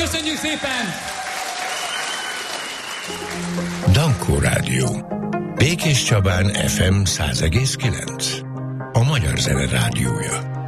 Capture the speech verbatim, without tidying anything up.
Köszönjük szépen! Dankó Rádió. Békés Csabán ef em száz egész kilenc. A Magyar Zene Rádiója.